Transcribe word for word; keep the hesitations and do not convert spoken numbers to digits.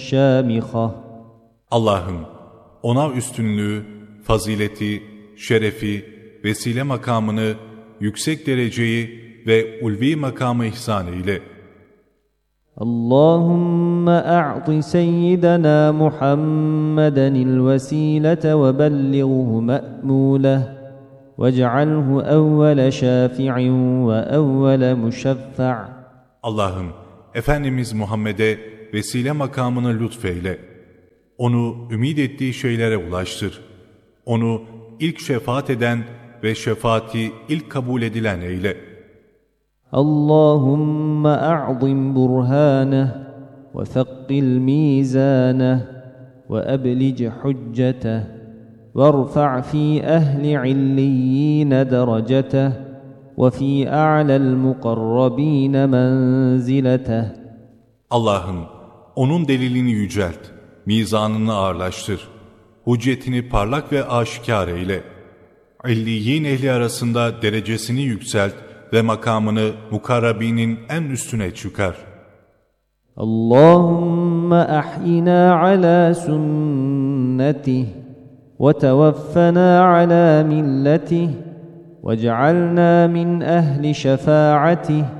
الشامخة. Allah'ım ona üstünlüğü, fazileti, şerefi, vesile makamını, yüksek dereceyi ve ulvi makamı ihsan eyle. اللهم أعط سيدنا محمدا الوسيلة وبلغه مأموله واجعله أول شافع وأول مشفع. Allah'ım Efendimiz Muhammed'e vesile makamını lütfeyle. Onu ümid ettiği şeylere ulaştır. Onu ilk şefaat eden ve şefaati ilk kabul edilen eyle. اللهم أعظم برهانه وثقل ميزانه وأبلج حجته وارفع في أهل عليين درجته وفي أعلى المقربين منزلته. Allah'ım onun delilini yücelt, mizanını ağırlaştır, hüccetini parlak ve aşikar eyle. İlliyin ehli arasında derecesini yükselt ve makamını mukarrabinin en üstüne çıkar. Allahümme ahyina ala sünnetih ve tevaffena ala milletih ve cealna min ehli şefaatih